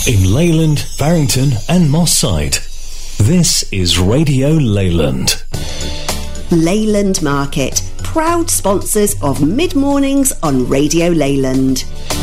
in Leyland, Barrington and Moss Side. This is Radio Leyland. Leyland Market, proud sponsors of Mid Mornings on Radio Leyland.